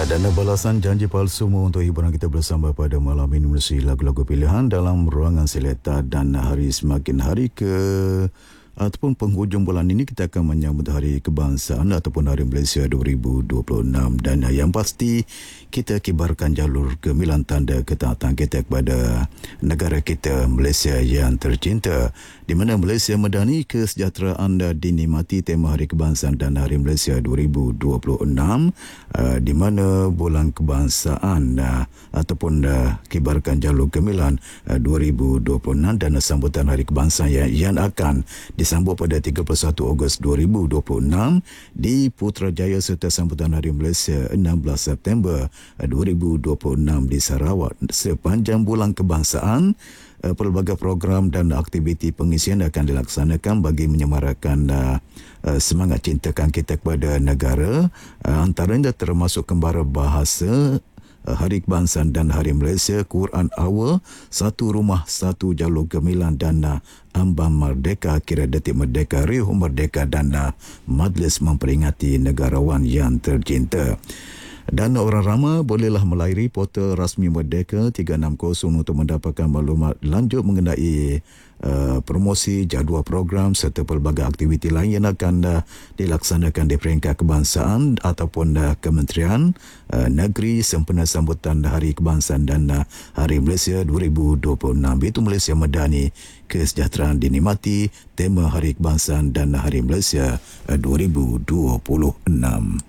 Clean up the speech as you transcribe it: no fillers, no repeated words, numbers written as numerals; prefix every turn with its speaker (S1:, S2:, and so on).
S1: Dana balasan janji palsu untuk hiburan kita bersama pada malam ini menerusi lagu-lagu pilihan dalam ruangan seleta, dan hari semakin hari ke ataupun penghujung bulan ini kita akan menyambut Hari Kebangsaan ataupun Hari Malaysia 2026, dan yang pasti kita kibarkan jalur gemilang tanda ketaatan kita kepada negara kita Malaysia yang tercinta, di mana Malaysia Madani kesejahteraan dinikmati. Tema Hari Kebangsaan dan Hari Malaysia 2026, di mana bulan kebangsaan ataupun kibarkan jalur gemilang 2026 dan sambutan Hari Kebangsaan yang akan disambut pada 31 Ogos 2026 di Putrajaya, serta sambutan Hari Malaysia 16 September 2026 di Sarawak. Sepanjang bulan kebangsaan, pelbagai program dan aktiviti pengisian akan dilaksanakan bagi menyemarakan semangat cintakan kita kepada negara, antaranya termasuk kembara bahasa, Hari Kebangsaan dan Hari Malaysia, Quran Hour, Satu Rumah Satu Jalur Gemilang, dan Ambang Merdeka, Kira Detik Merdeka, Riuh Merdeka, dan Majlis Memperingati Negarawan yang Tercinta. Dan orang ramai bolehlah melayari portal rasmi Merdeka 360 untuk mendapatkan maklumat lanjut mengenai promosi, jadual program serta pelbagai aktiviti lain yang akan dilaksanakan di peringkat kebangsaan ataupun Kementerian Negeri sempena sambutan Hari Kebangsaan dan Hari Malaysia 2026. Itu Malaysia Madani, kesejahteraan dinikmati, tema Hari Kebangsaan dan Hari Malaysia 2026.